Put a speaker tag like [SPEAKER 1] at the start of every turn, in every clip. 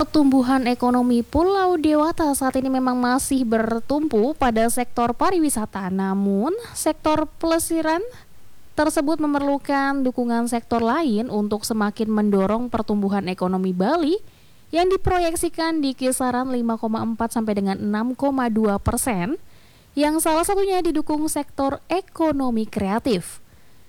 [SPEAKER 1] Pertumbuhan ekonomi Pulau Dewata saat ini memang masih bertumpu pada sektor pariwisata. Namun, sektor pelesiran tersebut memerlukan dukungan sektor lain untuk semakin mendorong pertumbuhan ekonomi Bali yang diproyeksikan di kisaran 5,4 sampai dengan 6,2%, yang salah satunya didukung sektor ekonomi kreatif.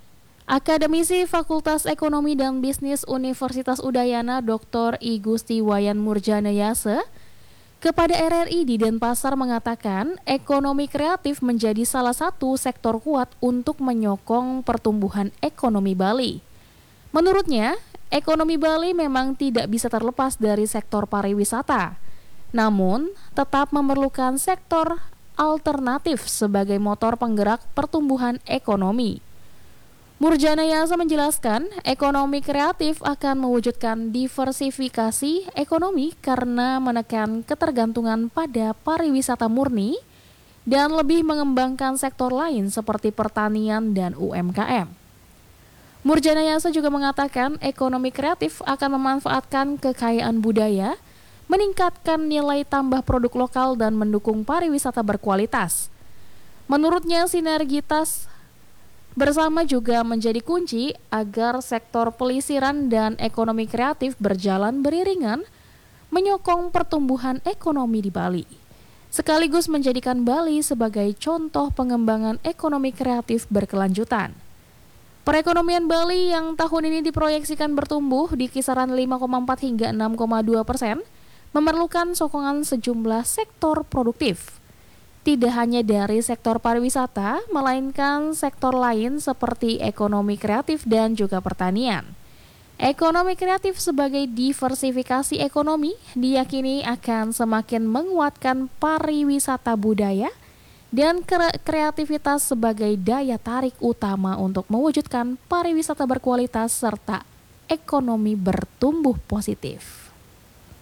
[SPEAKER 1] Akademisi Fakultas Ekonomi dan Bisnis Universitas Udayana Dr. I Gusti Wayan Murjanayase kepada RRI di Denpasar mengatakan ekonomi kreatif menjadi salah satu sektor kuat untuk menyokong pertumbuhan ekonomi Bali. Menurutnya, ekonomi Bali memang tidak bisa terlepas dari sektor pariwisata, namun tetap memerlukan sektor alternatif sebagai motor penggerak pertumbuhan ekonomi. Murjanayase menjelaskan, ekonomi kreatif akan mewujudkan diversifikasi ekonomi karena menekan ketergantungan pada pariwisata murni dan lebih mengembangkan sektor lain seperti pertanian dan UMKM. Murjanayase juga mengatakan ekonomi kreatif akan memanfaatkan kekayaan budaya, meningkatkan nilai tambah produk lokal dan mendukung pariwisata berkualitas. Menurutnya, sinergitas bersama juga menjadi kunci agar sektor pelesiran dan ekonomi kreatif berjalan beriringan, menyokong pertumbuhan ekonomi di Bali, sekaligus menjadikan Bali sebagai contoh pengembangan ekonomi kreatif berkelanjutan. Perekonomian Bali yang tahun ini diproyeksikan bertumbuh di kisaran 5,4 hingga 6,2%, memerlukan sokongan sejumlah sektor produktif. Tidak hanya dari sektor pariwisata, melainkan sektor lain seperti ekonomi kreatif dan juga pertanian. Ekonomi kreatif sebagai diversifikasi ekonomi diyakini akan semakin menguatkan pariwisata budaya dan kreativitas sebagai daya tarik utama untuk mewujudkan pariwisata berkualitas serta ekonomi bertumbuh positif.